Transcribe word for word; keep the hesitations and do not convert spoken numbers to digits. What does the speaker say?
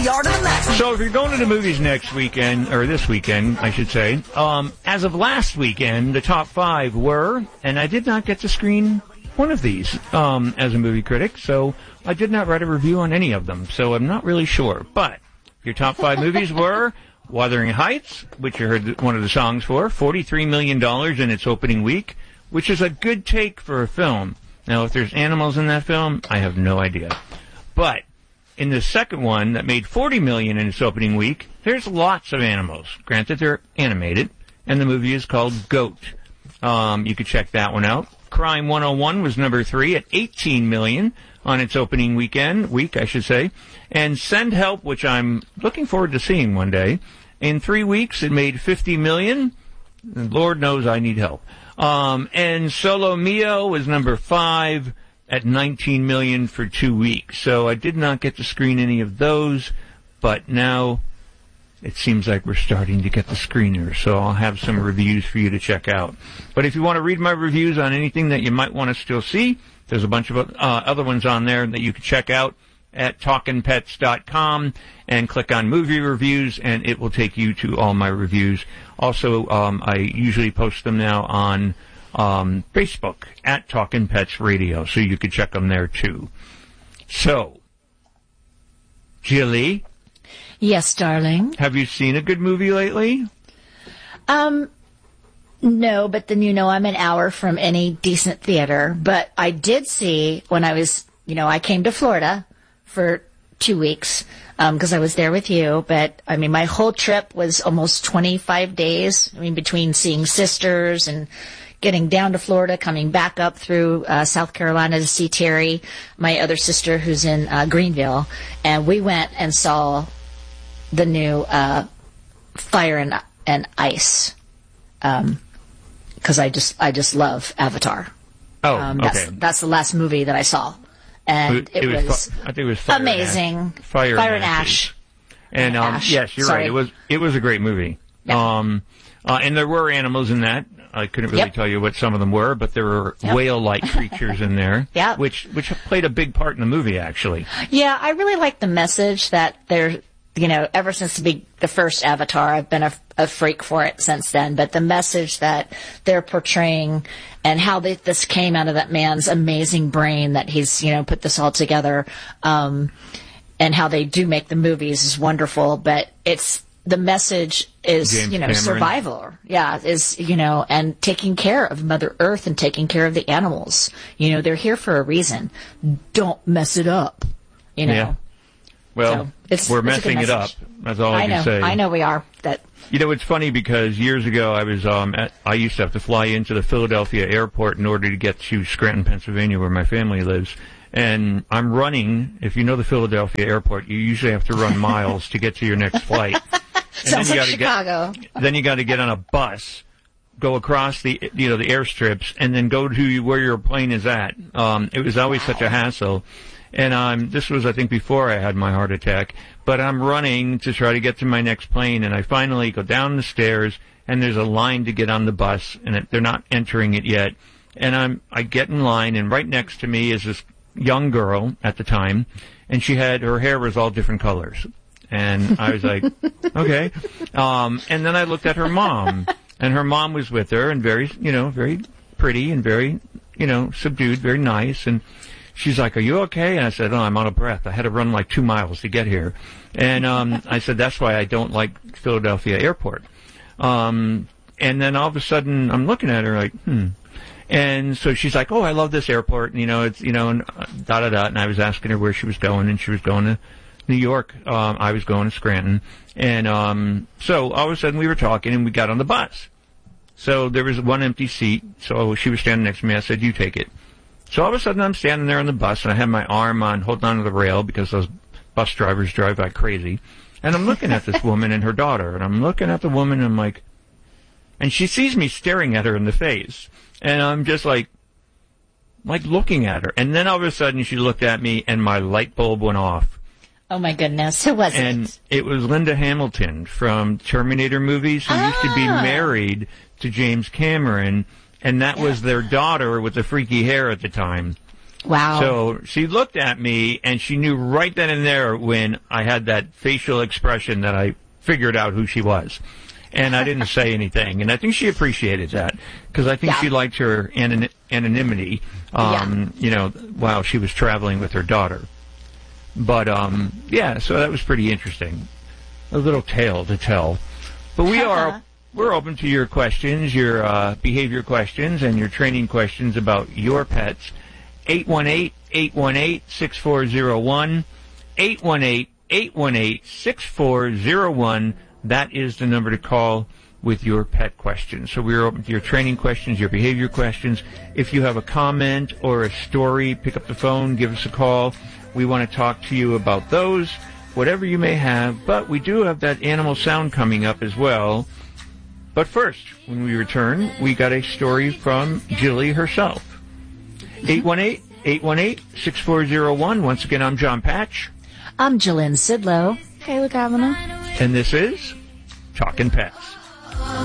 the art of the max. So if you're going to the movies next weekend, or this weekend, I should say, um, as of last weekend, the top five were, and I did not get to screen one of these um, as a movie critic, so I did not write a review on any of them, so I'm not really sure. But your top five movies were Wuthering Heights, which you heard one of the songs for, forty-three million dollars in its opening week, which is a good take for a film. Now, if there's animals in that film, I have no idea. But in the second one that made forty million dollars in its opening week, there's lots of animals. Granted, they're animated, and the movie is called Goat. Um, you could check that one out. Crime one oh one was number three at eighteen million dollars on its opening weekend, week, I should say. And Send Help, which I'm looking forward to seeing one day. In three weeks, it made fifty million dollars. Lord knows I need help. Um, and Solo Mio was number five at nineteen million dollars for two weeks. So I did not get to screen any of those, but now it seems like we're starting to get the screeners, so I'll have some reviews for you to check out. But if you want to read my reviews on anything that you might want to still see, there's a bunch of uh, other ones on there that you can check out at talkin pets dot com and click on movie reviews, and it will take you to all my reviews. Also, um, I usually post them now on um, Facebook at Talkin' Pets Radio, so you can check them there too. So, Jilly? Yes, darling. Have you seen a good movie lately? Um, no, but then you know I'm an hour from any decent theater. But I did see when I was, you know, I came to Florida for two weeks because um, I was there with you. But, I mean, my whole trip was almost twenty-five days. I mean, between seeing sisters and getting down to Florida, coming back up through uh, South Carolina to see Terry, my other sister who's in uh, Greenville. And we went and saw the new uh, Fire and, and Ice, um, because I just I just love Avatar. Oh, um, okay. That's, that's the last movie that I saw, and it, it, it was, was I think it was Fire amazing. And Ash. Fire, Fire and and Ash. Ash. And um, Ash. yes, you're Sorry. right. It was it was a great movie. Yeah. Um, uh, and there were animals in that. I couldn't really Yep. tell you what some of them were, but there were Yep. whale-like creatures in there, Yeah. which which played a big part in the movie, actually. Yeah, I really like the message that they're, you know, ever since the, big, the first Avatar, I've been a, a freak for it since then, but the message that they're portraying and how they, this came out of that man's amazing brain that he's, you know, put this all together, um, and how they do make the movies is wonderful, but it's, the message is, James you know, Cameron. survival. Yeah, is, you know, and taking care of Mother Earth and taking care of the animals. You know, they're here for a reason. Don't mess it up, you know. Yeah. Well, So, it's- we're it's a good messing it up. message. That's all I, I can know, say. I know we are. That You know, it's funny because years ago I was, um, at, I used to have to fly into the Philadelphia airport in order to get to Scranton, Pennsylvania, where my family lives. And I'm running, if you know the Philadelphia airport, you usually have to run miles to get to your next flight. And sounds then you like gotta Chicago. Get, then you got to get on a bus, go across the, you know, the airstrips, and then go to where your plane is at. Um, it was always such a hassle. And um, this was, I think, before I had my heart attack. But I'm running to try to get to my next plane, and I finally go down the stairs, and there's a line to get on the bus, and it, they're not entering it yet. And I'm, I get in line, and right next to me is this young girl at the time, and she had, her hair was all different colors. And I was like, okay. Um, and then I looked at her mom, and her mom was with her, and very, you know, very pretty and very, you know, subdued, very nice. And she's like, are you okay? And I said, oh, I'm out of breath. I had to run like two miles to get here. And um, I said, that's why I don't like Philadelphia Airport. Um, and then all of a sudden, I'm looking at her like, hmm. And so she's like, oh, I love this airport. And, you know, it's, you know, and uh, da da da. And I was asking her where she was going, and she was going to New York. Um, I was going to Scranton. And um, so all of a sudden we were talking, and we got on the bus. So there was one empty seat. So she was standing next to me. I said, you take it. So all of a sudden I'm standing there on the bus, and I have my arm on, holding onto the rail because those bus drivers drive like crazy. And I'm looking at this woman and her daughter, and I'm looking at the woman, and I'm like, and she sees me staring at her in the face. And I'm just like, like looking at her. And then all of a sudden she looked at me, and my light bulb went off. Oh my goodness, who was and it? And it was Linda Hamilton from Terminator movies, who ah. used to be married to James Cameron, and that yeah. was their daughter with the freaky hair at the time. Wow. So she looked at me, and she knew right then and there when I had that facial expression that I figured out who she was. And I didn't say anything. And I think she appreciated that, because I think Yeah. she liked her anon- anonymity, um, Yeah. you know, while she was traveling with her daughter. But, um, yeah, so that was pretty interesting. A little tale to tell. But we are, we're open to your questions, your uh, behavior questions, and your training questions about your pets. eight one eight, eight one eight, six four zero one. eight one eight, eight one eight, six four zero one. That is the number to call with your pet questions. So we're open to your training questions, your behavior questions. If you have a comment or a story, pick up the phone, give us a call. We want to talk to you about those, whatever you may have. But we do have that animal sound coming up as well. But first, when we return, we got a story from Jilly herself. eight one eight, eight one eight, six four zero one. Once again, I'm John Patch. I'm Jillian Sidlow. Kayla Kavanaugh. And this is Talkin' Pets.